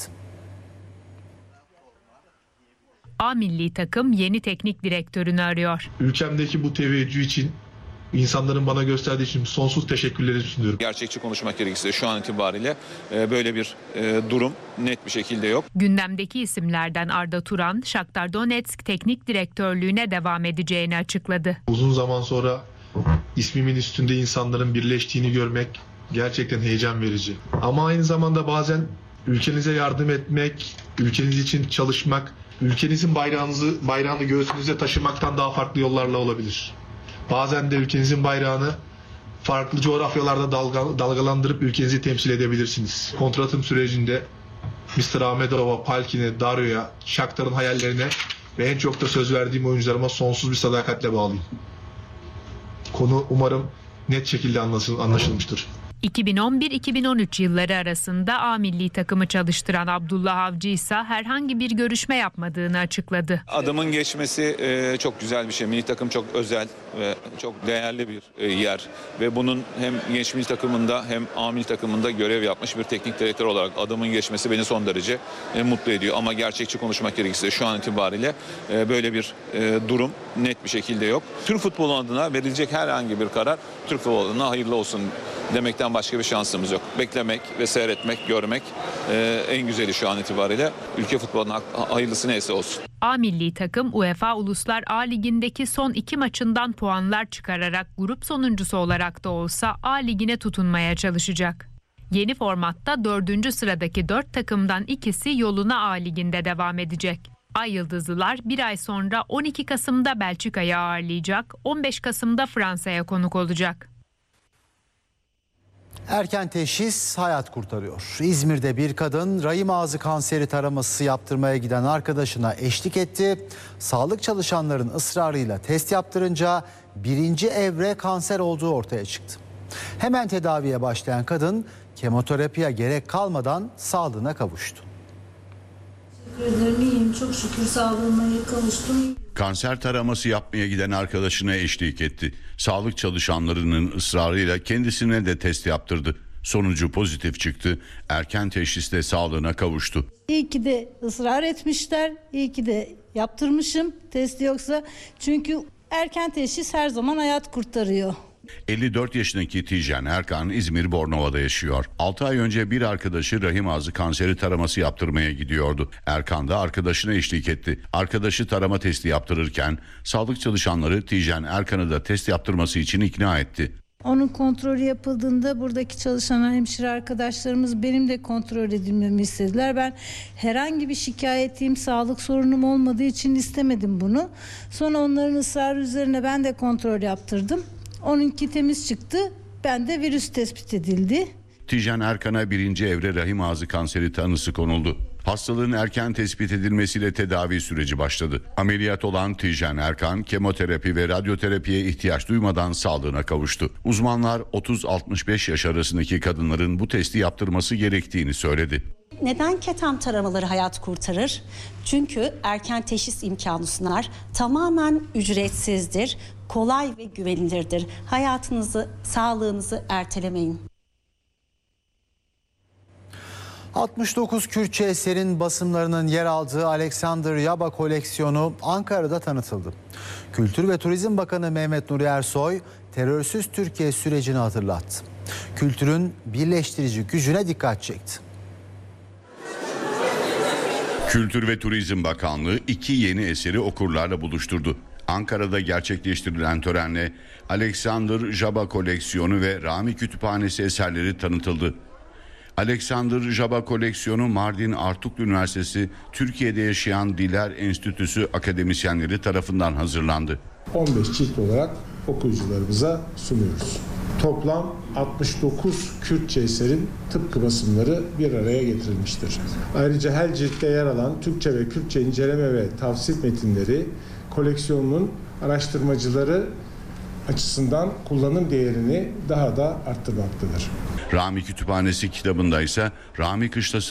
A milli takım yeni teknik direktörünü arıyor. Ülkemdeki bu teveccüh için, insanların bana gösterdiği için sonsuz teşekkürleri sunuyorum. Gerçekçi konuşmak gerekirse şu an itibariyle böyle bir durum net bir şekilde yok. Gündemdeki isimlerden Arda Turan, Shakhtar Donetsk teknik direktörlüğüne devam edeceğini açıkladı. Uzun zaman sonra ismimin üstünde insanların birleştiğini görmek gerçekten heyecan verici. Ama aynı zamanda bazen ülkenize yardım etmek, ülkeniz için çalışmak, ülkenizin bayrağınızı bayrağını göğsünüzde taşımaktan daha farklı yollarla olabilir. Bazen de ülkenizin bayrağını farklı coğrafyalarda dalga, dalgalandırıp ülkenizi temsil edebilirsiniz. Kontratım sürecinde mister Ahmedova, Palkin'e, Dario'ya, Shakhtar'ın hayallerine ve en çok da söz verdiğim oyuncularıma sonsuz bir sadakatle bağlıyım. Konu umarım net şekilde anlaşılmıştır. iki bin on bir iki bin on üç yılları arasında A milli takımı çalıştıran Abdullah Avcı ise herhangi bir görüşme yapmadığını açıkladı. Adımın geçmesi çok güzel bir şey. Milli takım çok özel ve çok değerli bir yer. Ve bunun hem genç milli takımında hem A milli takımında görev yapmış bir teknik direktör olarak adımın geçmesi beni son derece mutlu ediyor. Ama gerçekçi konuşmak gerekirse şu an itibariyle böyle bir durum net bir şekilde yok. Türk futbolu adına verilecek herhangi bir karar Türk futbolu adına hayırlı olsun demekten başka bir şansımız yok. Beklemek ve seyretmek, görmek e, en güzeli şu an itibariyle. Ülke futboluna hayırlısı neyse olsun. A milli takım UEFA Uluslar A Ligi'ndeki son iki maçından puanlar çıkararak grup sonuncusu olarak da olsa A Ligi'ne tutunmaya çalışacak. Yeni formatta dördüncü sıradaki dört takımdan ikisi yoluna A Ligi'nde devam edecek. Ay Yıldızlılar bir ay sonra on iki Kasım'da Belçika'yı ağırlayacak, on beş Kasım'da Fransa'ya konuk olacak. Erken teşhis hayat kurtarıyor. İzmir'de bir kadın rahim ağzı kanseri taraması yaptırmaya giden arkadaşına eşlik etti. Sağlık çalışanların ısrarıyla test yaptırınca birinci evre kanser olduğu ortaya çıktı. Hemen tedaviye başlayan kadın kemoterapiye gerek kalmadan sağlığına kavuştu. Teşekkür ederim, iyiyim. Çok şükür sağlığıma kavuştum. Kanser taraması yapmaya giden arkadaşına eşlik etti. Sağlık çalışanlarının ısrarıyla kendisine de test yaptırdı. Sonucu pozitif çıktı. Erken teşhisle sağlığına kavuştu. İyi ki de ısrar etmişler. İyi ki de yaptırmışım testi yoksa. Çünkü erken teşhis her zaman hayat kurtarıyor. elli dört yaşındaki Tijen Erkan İzmir Bornova'da yaşıyor. altı ay önce bir arkadaşı rahim ağzı kanseri taraması yaptırmaya gidiyordu. Erkan da arkadaşına eşlik etti. Arkadaşı tarama testi yaptırırken sağlık çalışanları Tijen Erkan'ı da test yaptırması için ikna etti. Onun kontrolü yapıldığında buradaki çalışan hemşire arkadaşlarımız benim de kontrol edilmemi istediler. Ben herhangi bir şikayetim, sağlık sorunum olmadığı için istemedim bunu. Sonra onların ısrarı üzerine ben de kontrol yaptırdım. Onunki temiz çıktı. Bende virüs tespit edildi. Tijen Erkan'a birinci evre rahim ağzı kanseri tanısı konuldu. Hastalığın erken tespit edilmesiyle tedavi süreci başladı. Ameliyat olan Tijen Erkan kemoterapi ve radyoterapiye ihtiyaç duymadan sağlığına kavuştu. Uzmanlar otuz altmış beş yaş arasındaki kadınların bu testi yaptırması gerektiğini söyledi. Neden keten taramaları hayat kurtarır? Çünkü erken teşhis imkanı sunar, tamamen ücretsizdir, kolay ve güvenilirdir. Hayatınızı, sağlığınızı ertelemeyin. altmış dokuz Kürtçe eserin basımlarının yer aldığı Alexander Yaba koleksiyonu Ankara'da tanıtıldı. Kültür ve Turizm Bakanı Mehmet Nuri Ersoy terörsüz Türkiye sürecini hatırlattı. Kültürün birleştirici gücüne dikkat çekti. Kültür ve Turizm Bakanlığı iki yeni eseri okurlarla buluşturdu. Ankara'da gerçekleştirilen törenle Alexander Jaba koleksiyonu ve Rami Kütüphanesi eserleri tanıtıldı. Alexander Jaba koleksiyonu Mardin Artuklu Üniversitesi Türkiye'de Yaşayan Diller Enstitüsü akademisyenleri tarafından hazırlandı. on beş cilt olarak okuyucularımıza sunuyoruz. Toplam altmış dokuz Kürtçe eserin tıpkı basımları bir araya getirilmiştir. Ayrıca her ciltte yer alan Türkçe ve Kürtçe inceleme ve tavsiye metinleri koleksiyonunun araştırmacıları açısından kullanım değerini daha da arttırmaktadır. Rami Kütüphanesi kitabında ise Rami Kışlası